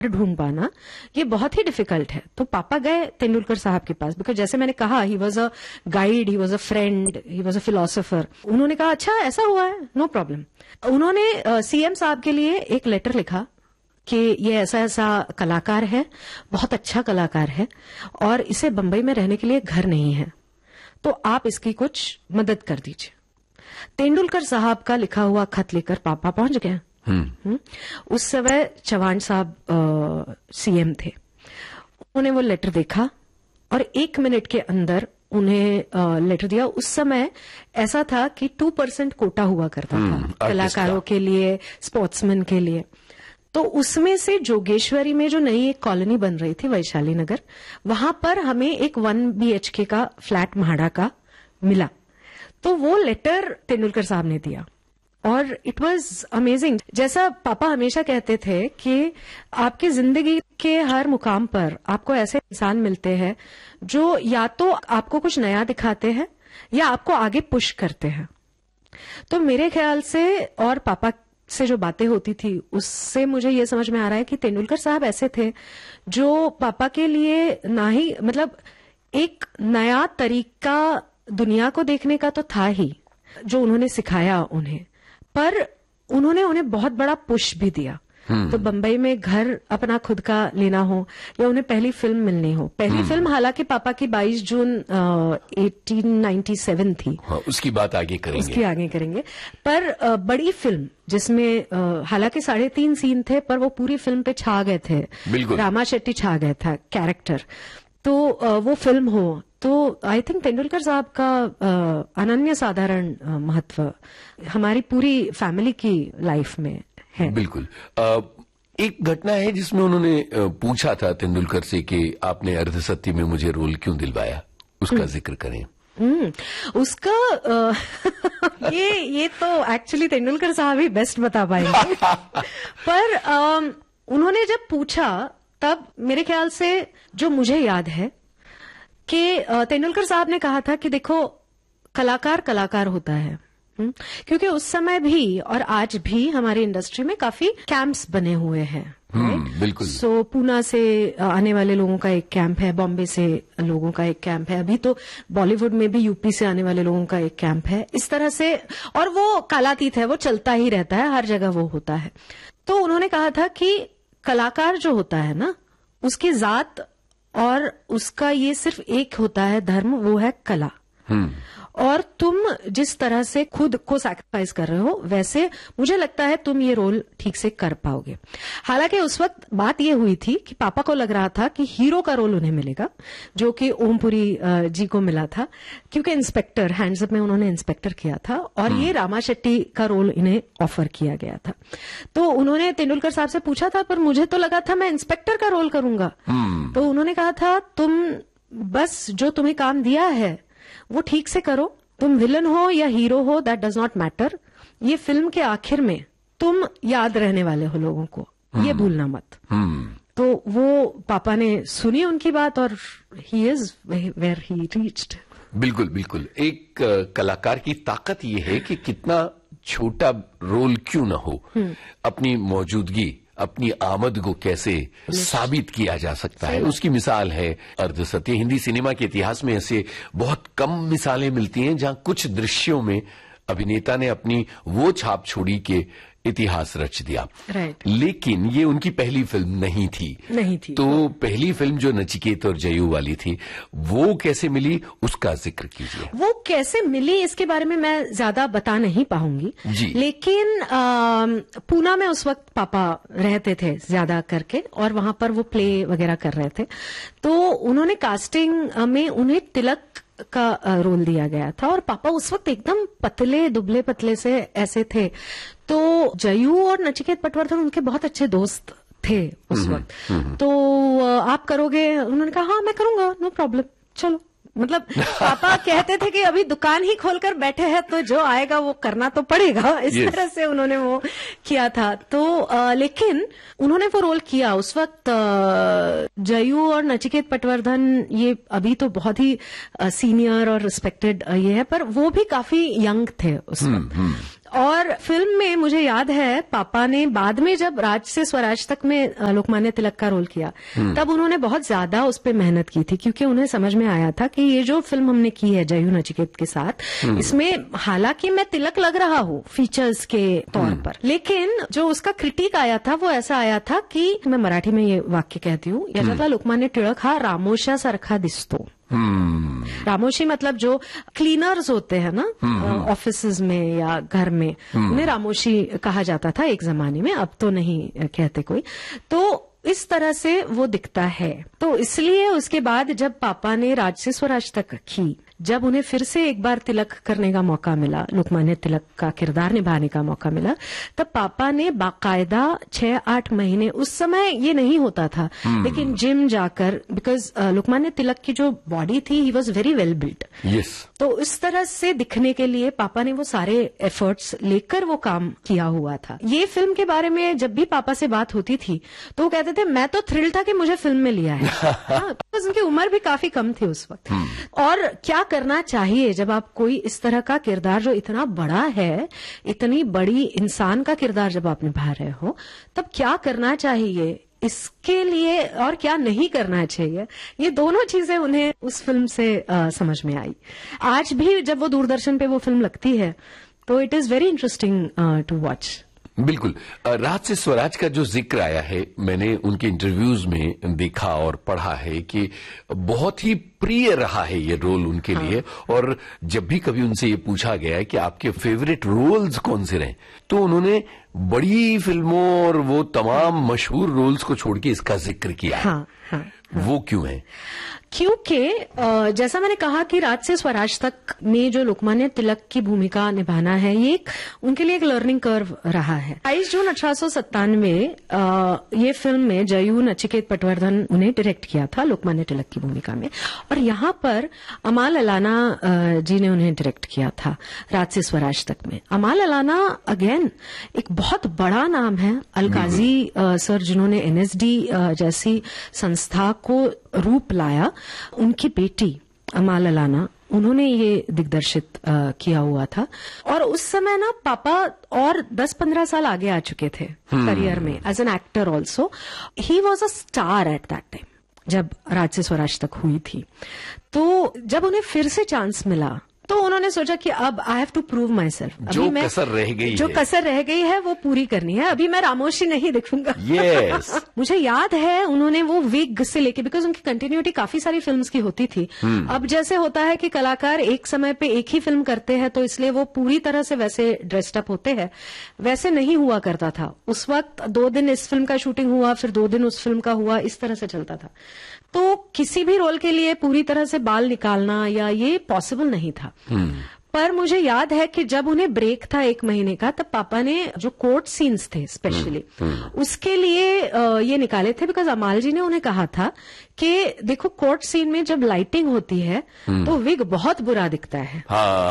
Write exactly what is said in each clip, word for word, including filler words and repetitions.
ढूंढ पाना ये बहुत ही डिफिकल्ट है। तो पापा गए तेंदुलकर साहब के पास, बिकॉज जैसे मैंने कहा he was a guide, he was a friend, he was a philosopher. उन्होंने कहा अच्छा ऐसा हुआ है, नो प्रॉब्लम। उन्होंने सीएम साहब के लिए एक लेटर लिखा कि ये ऐसा ऐसा कलाकार है, बहुत अच्छा कलाकार है, और इसे बंबई में रहने के लिए घर नहीं है, तो आप इसकी कुछ मदद कर दीजिए। तेंदुलकर साहब का लिखा हुआ खत लेकर पापा पहुंच गए। हम्म। उस समय चौहान साहब सीएम थे। उन्होंने वो लेटर देखा और एक मिनट के अंदर उन्हें आ, लेटर दिया। उस समय ऐसा था कि टू परसेंट कोटा हुआ करता था कलाकारों के लिए, स्पोर्ट्समैन के लिए। तो उसमें से जोगेश्वरी में जो नई एक कॉलोनी बन रही थी वैशाली नगर, वहां पर हमें एक वन बीएचके का फ्लैट म्हाडा का मिला। तो वो लेटर तेंदुलकर साहब ने दिया और इट वाज अमेजिंग। जैसा पापा हमेशा कहते थे कि आपकी जिंदगी के हर मुकाम पर आपको ऐसे इंसान मिलते हैं जो या तो आपको कुछ नया दिखाते हैं या आपको आगे पुश करते हैं। तो मेरे ख्याल से और पापा से जो बातें होती थी उससे मुझे ये समझ में आ रहा है कि तेंदुलकर साहब ऐसे थे जो पापा के लिए ना ही मतलब एक नया तरीका दुनिया को देखने का तो था ही जो उन्होंने सिखाया उन्हें, पर उन्होंने उन्हें बहुत बड़ा पुश भी दिया। तो बंबई में घर अपना खुद का लेना हो या उन्हें पहली फिल्म मिलनी हो, पहली फिल्म हालांकि पापा की बाईस जून अठारह सौ सत्तानवे थी। हाँ, उसकी बात आगे करेंगे उसकी आगे करेंगे पर आ, बड़ी फिल्म जिसमें हालांकि साढ़े तीन सीन थे पर वो पूरी फिल्म पे छा गए थे। रामा शेट्टी छा गया था कैरेक्टर। तो आ, वो फिल्म हो तो आई थिंक तेंदुलकर साहब का अनन्य साधारण महत्व हमारी पूरी फैमिली की लाइफ में है। बिल्कुल। आ, एक घटना है जिसमें उन्होंने पूछा था तेंदुलकर से कि आपने अर्धसत्य में मुझे रोल क्यों दिलवाया, उसका जिक्र करें। हम्म, उसका आ, ये ये तो एक्चुअली तेंदुलकर साहब ही बेस्ट बता पाएंगे। पर आ, उन्होंने जब पूछा तब मेरे ख्याल से जो मुझे याद है कि तेंदुलकर साहब ने कहा था कि देखो कलाकार कलाकार होता है। क्योंकि उस समय भी और आज भी हमारी इंडस्ट्री में काफी कैंप्स बने हुए हैं। हम्म, बिल्कुल। सो so, पूना से आने वाले लोगों का एक कैंप है, बॉम्बे से लोगों का एक कैंप है, अभी तो बॉलीवुड में भी यूपी से आने वाले लोगों का एक कैंप है। इस तरह से, और वो कालातीत है, वो चलता ही रहता है, हर जगह वो होता है। तो उन्होंने कहा था कि कलाकार जो होता है ना, उसकी जात और उसका ये सिर्फ एक होता है धर्म, वो है कला। और तुम जिस तरह से खुद को सैक्रिफाइस कर रहे हो वैसे मुझे लगता है तुम ये रोल ठीक से कर पाओगे। हालांकि उस वक्त बात ये हुई थी कि पापा को लग रहा था कि हीरो का रोल उन्हें मिलेगा, जो कि ओमपुरी जी को मिला था, क्योंकि इंस्पेक्टर हैंड्सअप में उन्होंने इंस्पेक्टर किया था और ये रामा शेट्टी का रोल इन्हें ऑफर किया गया था। तो उन्होंने तेंदुलकर साहब से पूछा था, पर मुझे तो लगा था मैं इंस्पेक्टर का रोल करूंगा। तो उन्होंने कहा था तुम बस जो तुम्हें काम दिया है वो ठीक से करो, तुम विलन हो या हीरो हो दैट डज नॉट मैटर, ये फिल्म के आखिर में तुम याद रहने वाले हो लोगों को, ये भूलना मत। तो वो पापा ने सुनी उनकी बात और he is where he reached. बिल्कुल बिल्कुल। एक कलाकार की ताकत ये है कि कितना छोटा रोल क्यों ना हो, अपनी मौजूदगी, अपनी आमद को कैसे साबित किया जा सकता है, उसकी मिसाल है अर्धसत्य। हिंदी सिनेमा के इतिहास में ऐसे बहुत कम मिसालें मिलती हैं जहां कुछ दृश्यों में अभिनेता ने अपनी वो छाप छोड़ी कि इतिहास रच दिया। right. लेकिन ये उनकी पहली फिल्म नहीं थी। नहीं थी। तो पहली फिल्म जो नचिकेत और जयू वाली थी वो कैसे मिली, उसका जिक्र कीजिए। वो कैसे मिली इसके बारे में मैं ज्यादा बता नहीं पाऊंगी जी। लेकिन आ, पूना में उस वक्त पापा रहते थे ज्यादा करके और वहां पर वो प्ले वगैरह कर रहे थे। तो उन्होंने कास्टिंग में उन्हें तिलक का रोल दिया गया था और पापा उस वक्त एकदम पतले दुबले पतले से ऐसे थे। तो जयू और नचिकेत पटवर्धन उनके बहुत अच्छे दोस्त थे उस वक्त। तो आप करोगे, उन्होंने कहा हाँ मैं करूंगा, नो प्रॉब्लम, चलो। मतलब पापा कहते थे कि अभी दुकान ही खोलकर बैठे हैं तो जो आएगा वो करना तो पड़ेगा, इस yes. तरह से उन्होंने वो किया था। तो आ, लेकिन उन्होंने वो रोल किया उस वक्त। जयू और नचिकेत पटवर्धन ये अभी तो बहुत ही आ, सीनियर और रिस्पेक्टेड ये है, पर वो भी काफी यंग थे उस वक्त। और फिल्म में मुझे याद है पापा ने बाद में जब राज से स्वराज तक में अ, लोकमान्य तिलक का रोल किया, तब उन्होंने बहुत ज्यादा उस पर मेहनत की थी, क्योंकि उन्हें समझ में आया था कि ये जो फिल्म हमने की है जयू नचिकेत के साथ, इसमें हालांकि मैं तिलक लग रहा हूँ फीचर्स के तौर पर, लेकिन जो उसका क्रिटिक आया था वो ऐसा आया था कि मैं मराठी में ये वाक्य कहती हूँ, याच्यातला लोकमान्य टिळक हा रामोशा सारखा दिसतो. हम्म रामोशी मतलब जो क्लीनर्स होते हैं ना ऑफिसेज में या घर में, उन्हें रामोशी कहा जाता था एक जमाने में, अब तो नहीं कहते कोई. तो इस तरह से वो दिखता है. तो इसलिए उसके बाद जब पापा ने राज से स्वराज तक की, जब उन्हें फिर से एक बार तिलक करने का मौका मिला, लोकमान्य तिलक का किरदार निभाने का मौका मिला, तब पापा ने बाकायदा छह आठ महीने, उस समय ये नहीं होता था, लेकिन जिम जाकर, बिकॉज लोकमान्य तिलक की जो बॉडी थी, he was very well built. Yes. तो इस तरह से दिखने के लिए पापा ने वो सारे एफर्ट्स लेकर वो काम किया हुआ था. ये फिल्म के बारे में जब भी पापा से बात होती थी तो वो कहते थे मैं तो थ्रिल था कि मुझे फिल्म में लिया है. हाँ, तो उनकी उम्र भी काफी कम थी उस वक्त. और क्या करना चाहिए जब आप कोई इस तरह का किरदार जो इतना बड़ा है, इतनी बड़ी इंसान का किरदार जब आप निभा रहे हो, तब क्या करना चाहिए इसके लिए और क्या नहीं करना चाहिए, ये दोनों चीजें उन्हें उस फिल्म से आ, समझ में आई. आज भी जब वो दूरदर्शन पे वो फिल्म लगती है तो it is very interesting to watch. बिल्कुल. राज से स्वराज का जो जिक्र आया है, मैंने उनके इंटरव्यूज में देखा और पढ़ा है कि बहुत ही प्रिय रहा है ये रोल उनके हाँ. लिए. और जब भी कभी उनसे ये पूछा गया है कि आपके फेवरेट रोल्स कौन से रहे, तो उन्होंने बड़ी फिल्मों और वो तमाम मशहूर रोल्स को छोड़ के इसका जिक्र किया. हाँ, हाँ, हाँ. वो क्यों है? क्योंकि जैसा मैंने कहा कि राज से स्वराज तक में जो लोकमान्य तिलक की भूमिका निभाना है, ये एक उनके लिए एक लर्निंग कर्व रहा है. बाईस जून अठारह सौ सत्तानवे ये फिल्म में जयू नचिकेत पटवर्धन उन्हें डायरेक्ट किया था लोकमान्य तिलक की भूमिका में, और यहाँ पर अमाल अलाना जी ने उन्हें डायरेक्ट किया था राज से स्वराज तक में. अमाल अलाना अगेन एक बहुत बड़ा नाम है. अलकाजी सर जिन्होंने एनएसडी जैसी संस्था को रूप लाया, उनकी बेटी अमाल अलाना, उन्होंने ये दिग्दर्शित आ, किया हुआ था. और उस समय ना पापा और दस पंद्रह साल आगे आ चुके थे करियर में as an actor also. He was a star at that time जब राज से स्वराज तक हुई थी. तो जब उन्हें फिर से चांस मिला तो उन्होंने सोचा कि अब I have to prove my self. जो कसर रह गई जो है कसर रह गई है वो पूरी करनी है. अभी मैं रामोशी नहीं दिखूंगा. yes. मुझे याद है उन्होंने वो विग से लेके, बिकॉज उनकी कंटिन्यूटी काफी सारी फिल्म्स की होती थी. hmm. अब जैसे होता है कि कलाकार एक समय पे एक ही फिल्म करते हैं तो इसलिए वो पूरी तरह से वैसे ड्रेस्ड अप होते हैं, वैसे नहीं हुआ करता था. उस वक्त दो दिन इस फिल्म का शूटिंग हुआ, फिर दो दिन उस फिल्म का हुआ, इस तरह से चलता था. तो किसी भी रोल के लिए पूरी तरह से बाल निकालना या ये पॉसिबल नहीं था. hmm. पर मुझे याद है कि जब उन्हें ब्रेक था एक महीने का, तब पापा ने जो कोर्ट सीन्स थे स्पेशली उसके लिए ये निकाले थे, बिकॉज अमाल जी ने उन्हें कहा था कि देखो कोर्ट सीन में जब लाइटिंग होती है तो विग बहुत बुरा दिखता है.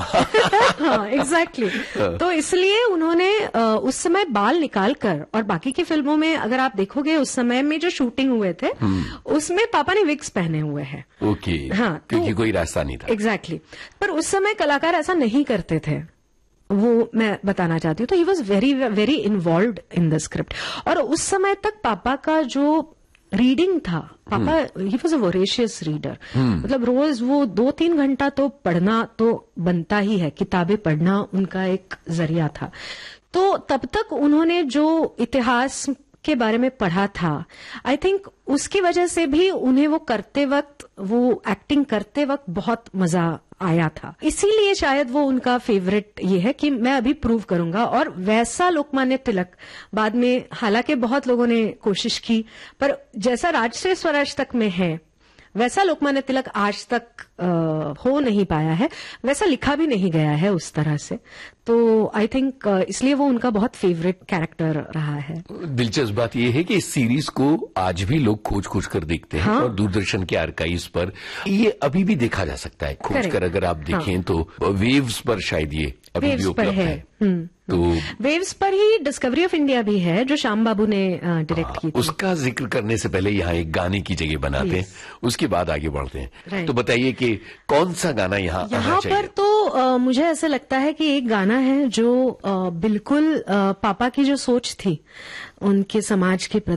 हाँ एग्जैक्टली. तो इसलिए उन्होंने उस समय बाल निकाल कर, और बाकी की फिल्मों में अगर आप देखोगे उस समय में जो शूटिंग हुए थे उसमें पापा ने विग्स पहने हुए हैं. ओके. हाँ, क्योंकि कोई रास्ता नहीं था. एग्जैक्टली. पर उस समय कलाकार ऐसा नहीं करते थे, वो मैं बताना चाहती हूँ. तो he was very very involved in the script. और उस समय तक पापा का जो रीडिंग था, पापा he was a voracious reader. मतलब रोज वो दो तीन घंटा तो पढ़ना तो बनता ही है, किताबें पढ़ना उनका एक जरिया था. तो तब तक उन्होंने जो इतिहास के बारे में पढ़ा था, आई थिंक उसकी वजह से भी उन्हें वो करते वक्त, वो एक्टिंग करते वक्त बहुत मजा आया था. इसीलिए शायद वो उनका फेवरेट ये है कि मैं अभी प्रूव करूंगा. और वैसा लोकमान्य तिलक बाद में, हालांकि बहुत लोगों ने कोशिश की, पर जैसा राज से स्वराज तक में है वैसा लोकमान्य तिलक आज तक आ, हो नहीं पाया है, वैसा लिखा भी नहीं गया है उस तरह से. तो आई थिंक इसलिए वो उनका बहुत फेवरेट कैरेक्टर रहा है. दिलचस्प बात यह है कि इस सीरीज को आज भी लोग खोज खोज कर देखते हैं. हाँ? और दूरदर्शन के आर्काइव्स पर ये अभी भी देखा जा सकता है खोज कर. अगर आप देखें हाँ. तो वेव्स पर शायद ये अभी भी उपलब्ध है, है। तो वेव्स पर ही डिस्कवरी ऑफ इंडिया भी है जो श्याम बाबू ने डायरेक्ट की थी. उसका जिक्र करने से पहले यहाँ एक गाने की जगह बनाते हैं, उसके बाद आगे बढ़ते हैं. तो बताइए कि कौन सा गाना यहाँ आना यहाँ चाहिए? पर तो आ, मुझे ऐसा लगता है कि एक गाना है जो आ, बिल्कुल आ, पापा की जो सोच थी उनके समाज के प्रति